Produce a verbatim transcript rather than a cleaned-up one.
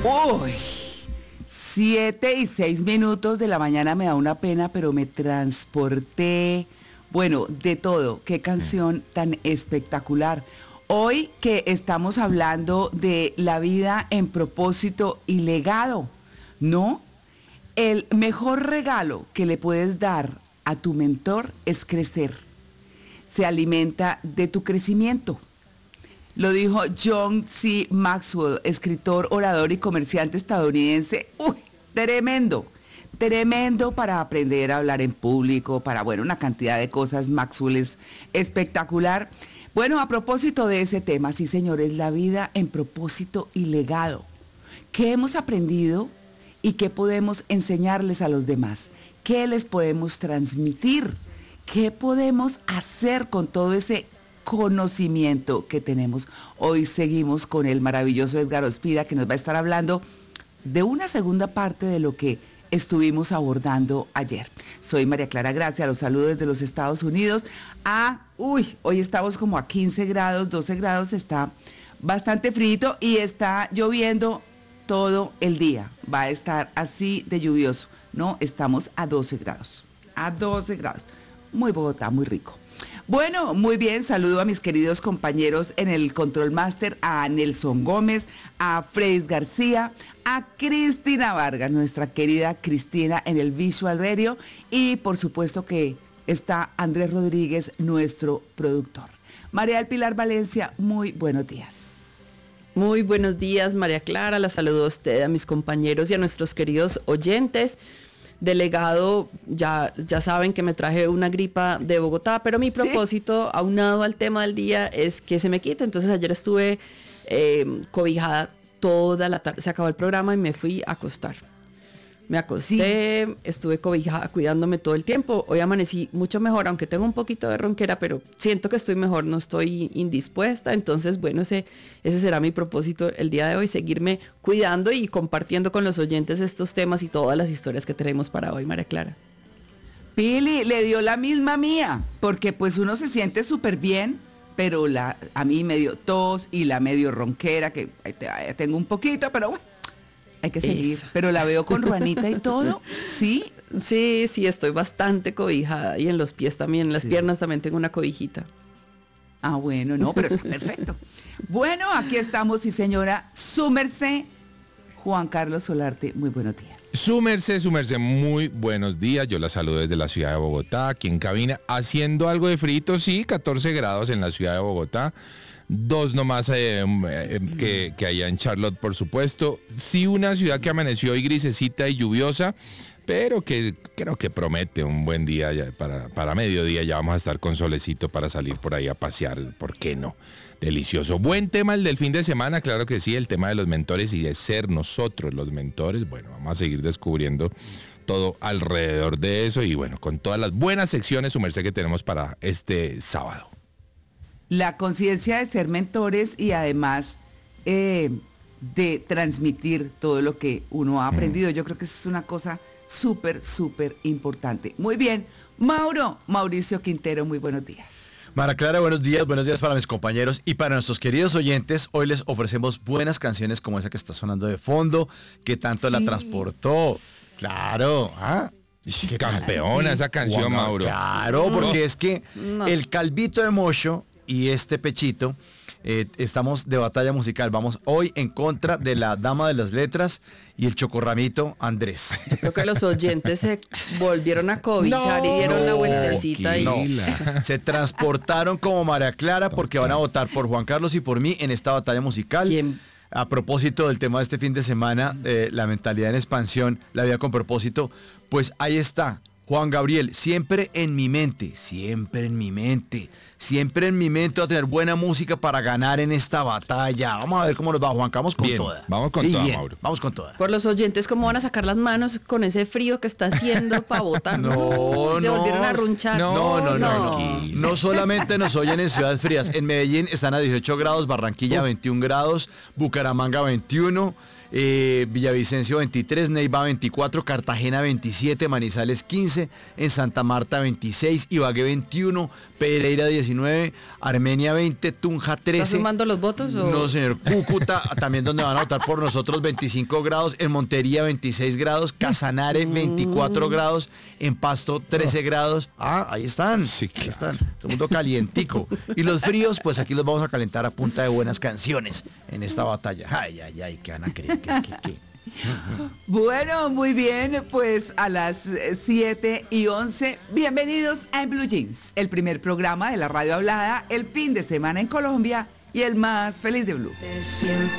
Uy, siete y seis minutos de la mañana, me da una pena, pero me transporté, bueno, de todo. Qué canción tan espectacular. Hoy que estamos hablando de la vida en propósito y legado, ¿no? El mejor regalo que le puedes dar a tu mentor es crecer. Se alimenta de tu crecimiento. Lo dijo John C. Maxwell, escritor, orador y comerciante estadounidense. ¡Uy! Tremendo, tremendo para aprender a hablar en público, para, bueno, una cantidad de cosas. Maxwell es espectacular. Bueno, a propósito de ese tema, sí, señores, la vida en propósito y legado. ¿Qué hemos aprendido y qué podemos enseñarles a los demás? ¿Qué les podemos transmitir? ¿Qué podemos hacer con todo ese conocimiento que tenemos? Hoy seguimos con el maravilloso Edgar Ospina, que nos va a estar hablando de una segunda parte de lo que estuvimos abordando ayer. Soy María Clara Gracia, los saludo desde los Estados Unidos. Ah, uy, hoy estamos como a quince grados, doce grados, está bastante frío y está lloviendo todo el día. Va a estar así de lluvioso, ¿no? Estamos a doce grados, a doce grados. Muy Bogotá, muy rico. Bueno, muy bien, saludo a mis queridos compañeros en el Control Master, a Nelson Gómez, a Freis García, a Cristina Vargas, nuestra querida Cristina en el Visual Radio, y por supuesto que está Andrés Rodríguez, nuestro productor. María del Pilar Valencia, muy buenos días. Muy buenos días, María Clara, la saludo a usted, a mis compañeros y a nuestros queridos oyentes. Delegado, ya, ya saben que me traje una gripa de Bogotá, pero mi propósito, ¿sí?, aunado al tema del día, es que se me quite. Entonces ayer estuve eh, cobijada toda la tarde, se acabó el programa y me fui a acostar. Me acosté, sí. Estuve cobijada, cuidándome todo el tiempo. Hoy amanecí mucho mejor, aunque tengo un poquito de ronquera, pero siento que estoy mejor, no estoy indispuesta. Entonces, bueno, ese, ese será mi propósito el día de hoy, seguirme cuidando y compartiendo con los oyentes estos temas y todas las historias que tenemos para hoy, María Clara. Pili, le dio la misma mía, porque pues uno se siente súper bien, pero la, a mí me dio tos y la medio ronquera, que tengo un poquito, pero bueno. Hay que seguir, Esa. Pero la veo con ruanita y todo, ¿sí? Sí, sí, estoy bastante cobijada y en los pies también, en las sí. piernas también tengo una cobijita. Ah, bueno, no, pero está perfecto. Bueno, aquí estamos, sí señora, su merced, Juan Carlos Solarte, muy buenos días. Su merced, su merced, muy buenos días, yo la saludo desde la ciudad de Bogotá, aquí en cabina, haciendo algo de frito, sí, catorce grados en la ciudad de Bogotá. Dos nomás eh, eh, que, que allá en Charlotte, por supuesto. Sí, una ciudad que amaneció hoy grisecita y lluviosa, pero que creo que promete un buen día ya para, para mediodía. Ya vamos a estar con solecito para salir por ahí a pasear, ¿por qué no? Delicioso. Buen tema el del fin de semana, claro que sí, el tema de los mentores y de ser nosotros los mentores. Bueno, vamos a seguir descubriendo todo alrededor de eso y bueno, con todas las buenas secciones, su merced, que tenemos para este sábado. La conciencia de ser mentores y además eh, de transmitir todo lo que uno ha aprendido. Mm. Yo creo que eso es una cosa súper, súper importante. Muy bien, Mauro, Mauricio Quintero, muy buenos días. María Clara, buenos días, buenos días para mis compañeros y para nuestros queridos oyentes. Hoy les ofrecemos buenas canciones como esa que está sonando de fondo, que tanto sí. la transportó. Claro, ¿ah? Qué campeona esa canción, wow, Mauro. Claro, porque no. es que no. el Calvito de Mocho y este Pechito, eh, estamos de batalla musical. Vamos hoy en contra de la Dama de las Letras y el Chocorramito Andrés. Creo que los oyentes se volvieron a cobijar no, y dieron no, la vueltecita. Y... No, se transportaron como María Clara porque van a votar por Juan Carlos y por mí en esta batalla musical. ¿Quién? A propósito del tema de este fin de semana, eh, la mentalidad en expansión, la vida con propósito, pues ahí está. Juan Gabriel, siempre en mi mente, siempre en mi mente, siempre en mi mente va a tener buena música para ganar en esta batalla. Vamos a ver cómo nos va, Juan, vamos con bien, toda. Vamos con sí, toda, bien, Mauro. Vamos con toda. Por los oyentes, ¿cómo van a sacar las manos con ese frío que está haciendo para votar? No, Se no, volvieron a runchar. No, no, no, no. No, no solamente nos oyen en ciudades frías. En Medellín están a dieciocho grados, Barranquilla veintiún grados, Bucaramanga veintiuno, eh, Villavicencio veintitrés, Neiva veinticuatro, Cartagena veintisiete, Manizales quince, quince, en Santa Marta veintiséis, Ibagué veintiuno, Pereira diecinueve, Armenia veinte, Tunja trece. ¿Estás sumando los votos? O? No, señor. Cúcuta, también donde van a votar por nosotros, veinticinco grados, en Montería veintiséis grados, Casanare veinticuatro grados, en Pasto trece grados. Ah, ahí están. Sí, ahí claro. están. Todo el mundo calientico. Y los fríos, pues aquí los vamos a calentar a punta de buenas canciones en esta batalla. Ay, ay, ay, ¿qué van a creer? ¿Qué, qué, qué? Bueno, muy bien, pues a las siete y once, bienvenidos a En Blue Jeans, el primer programa de la radio hablada, el fin de semana en Colombia y el más feliz de Blue. Te siento